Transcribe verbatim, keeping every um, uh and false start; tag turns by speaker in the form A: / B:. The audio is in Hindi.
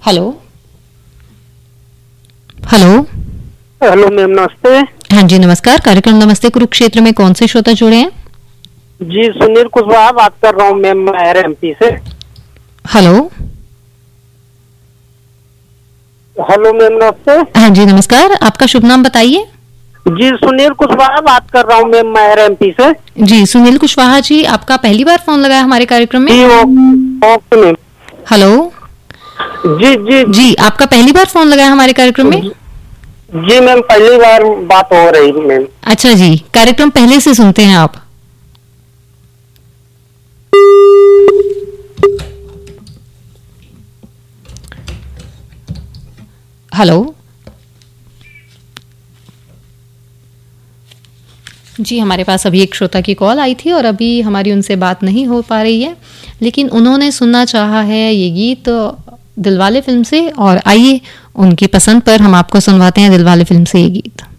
A: हेलो हेलो
B: हेलो मैम, नमस्ते।
A: हाँ जी नमस्कार। कार्यक्रम नमस्ते कुरुक्षेत्र में कौन से श्रोता जुड़े हैं?
B: जी सुनील कुशवाहा बात कर रहा हूँ मैम, मैं एमपी से।
A: हेलो
B: हेलो मैम, नमस्ते।
A: हाँ जी नमस्कार, आपका शुभ नाम बताइए।
B: जी सुनील कुशवाहा बात कर रहा हूँ मैम, मैं एमपी से।
A: जी सुनील कुशवाहा जी, आपका पहली बार फोन लगाया हमारे कार्यक्रम में?
B: जी ओके मैम।
A: हेलो
B: जी जी
A: जी, आपका पहली बार फोन लगाया हमारे कार्यक्रम में?
B: जी मैम, पहली बार बात हो रही है मैम।
A: अच्छा जी, कार्यक्रम पहले से सुनते हैं आप? हेलो जी, हमारे पास अभी एक श्रोता की कॉल आई थी और अभी हमारी उनसे बात नहीं हो पा रही है, लेकिन उन्होंने सुनना चाहा है ये गीत दिलवाले फिल्म से, और आइए उनकी पसंद पर हम आपको सुनवाते हैं दिलवाले फिल्म से ये गीत।